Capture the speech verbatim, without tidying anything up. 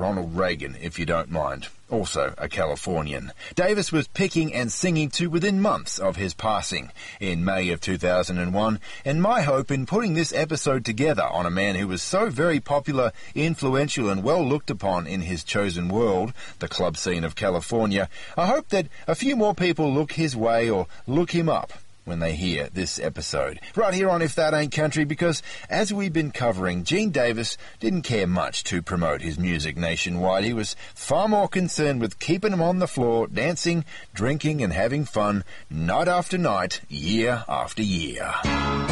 Ronald Reagan, if you don't mind. Also a Californian. Davis was picking and singing to within months of his passing in May of two thousand one, and my hope in putting this episode together on a man who was so very popular, influential and well looked upon in his chosen world, the club scene of California, I hope that a few more people look his way or look him up when they hear this episode. Right here on If That Ain't Country, because as we've been covering, Gene Davis didn't care much to promote his music nationwide. He was far more concerned with keeping him on the floor, dancing, drinking and having fun, night after night, year after year.